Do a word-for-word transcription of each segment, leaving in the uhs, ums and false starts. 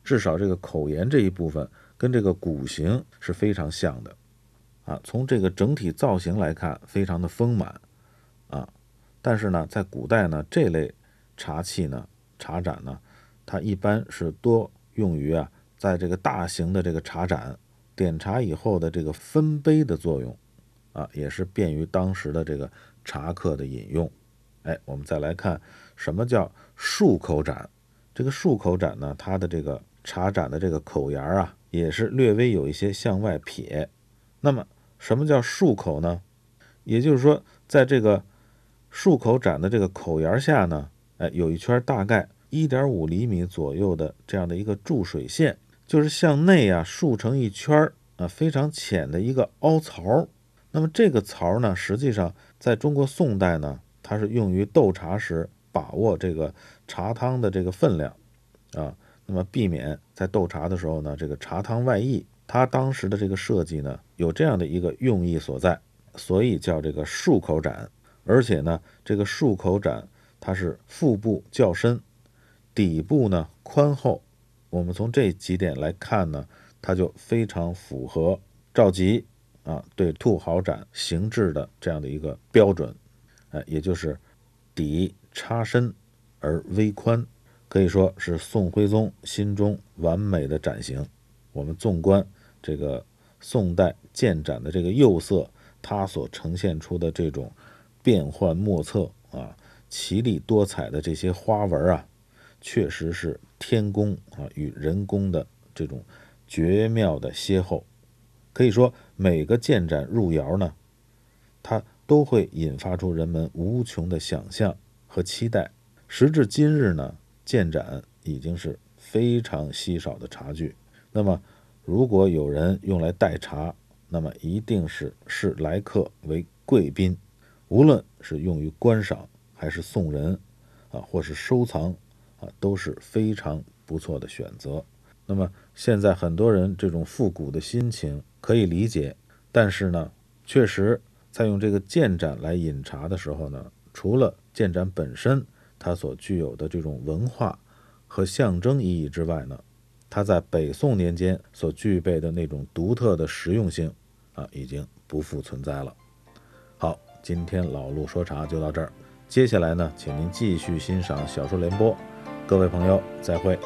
至少这个口沿这一部分跟这个骨形是非常像的啊。从这个整体造型来看，非常的丰满啊。但是呢，在古代呢，这类茶器呢、茶盏呢，它一般是多用于啊，在这个大型的这个茶盏点茶以后的这个分杯的作用啊，也是便于当时的这个茶客的饮用。哎，我们再来看什么叫漱口盏。这个漱口盏呢，它的这个茶盏的这个口沿啊，也是略微有一些向外撇。那么什么叫漱口呢？也就是说，在这个漱口盏的这个口沿下呢，哎，有一圈大概 一点五厘米左右的这样的一个注水线，就是向内啊竖成一圈啊非常浅的一个凹槽。那么这个槽呢，实际上在中国宋代呢，它是用于斗茶时把握这个茶汤的这个分量啊，那么避免在斗茶的时候呢，这个茶汤外溢。它当时的这个设计呢，有这样的一个用意所在，所以叫这个漱口盏。而且呢，这个漱口盏它是腹部较深，底部呢宽厚。我们从这几点来看呢，它就非常符合赵佶啊对兔毫盏形制的这样的一个标准，呃，也就是底插深而微宽，可以说是宋徽宗心中完美的盏型。我们纵观这个宋代建盏的这个釉色，它所呈现出的这种变幻莫测啊、奇丽多彩的这些花纹啊，确实是天工啊与人工的这种绝妙的邂逅。可以说每个建盏入窑呢，它都会引发出人们无穷的想象和期待。时至今日呢，建盏已经是非常稀少的茶具。那么如果有人用来代茶，那么一定是视来客为贵宾，无论是用于观赏还是送人啊，或是收藏啊，都是非常不错的选择。那么现在很多人这种复古的心情可以理解，但是呢，确实在用这个建盏来饮茶的时候呢，除了建盏本身它所具有的这种文化和象征意义之外呢，它在北宋年间所具备的那种独特的实用性啊，已经不复存在了。好，今天老陆说茶就到这儿，接下来呢，请您继续欣赏小说联播。各位朋友，再会。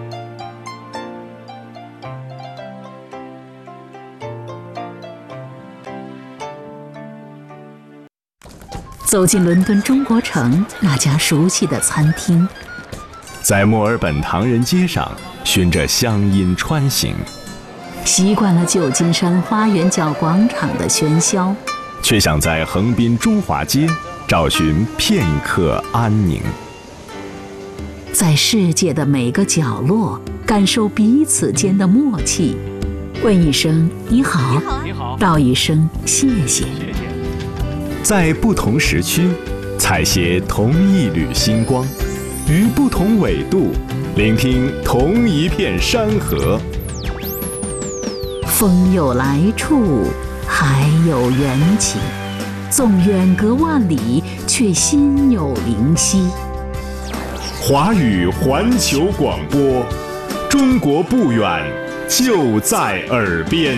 走进伦敦中国城那家熟悉的餐厅， 在墨尔本唐人街上循着乡音穿行， 习惯了旧金山花园角广场的喧嚣， 却想在横滨中华街找寻片刻安宁。 在世界的每个角落感受彼此间的默契，问一声你好，你好，道一声谢谢。 在不同时区采撷同一缕星光，于不同纬度聆听同一片山河。 风有来处，海有缘起，纵远隔万里，却心有灵犀。 华语环球广播，中国不远，就在耳边。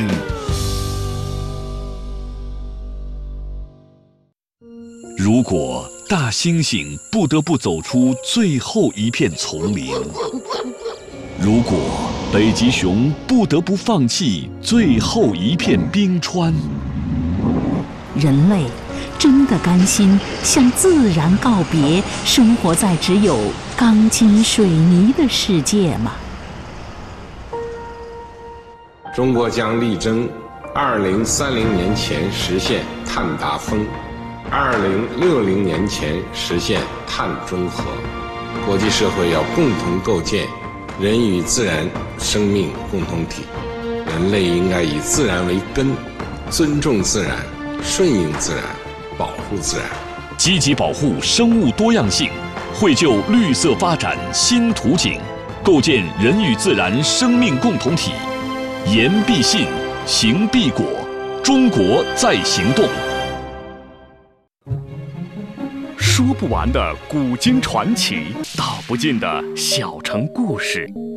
如果大猩猩不得不走出最后一片丛林，如果北极熊不得不放弃最后一片冰川， 人类真的甘心向自然告别，生活在只有钢筋水泥的世界吗？ 中国将力争二零三零年前实现碳达峰，二零六零年前实现碳中和。国际社会要共同构建人与自然生命共同体，人类应该以自然为根，尊重自然，顺应自然，保护自然， 积极保护生物多样性，绘就绿色发展新图景，构建人与自然生命共同体。言必信，行必果，中国在行动。说不完的古今传奇，道不尽的小城故事。